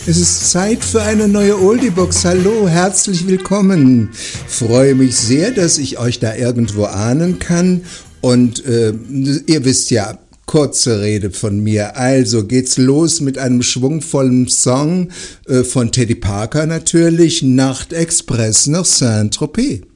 Es ist Zeit für eine neue Oldie-Box. Hallo, herzlich willkommen. Freue mich sehr, dass ich euch da irgendwo ahnen kann. Und ihr wisst ja, kurze Rede von mir. Also geht's los mit einem schwungvollen Song von Teddy Parker natürlich, Nachtexpress nach Saint-Tropez.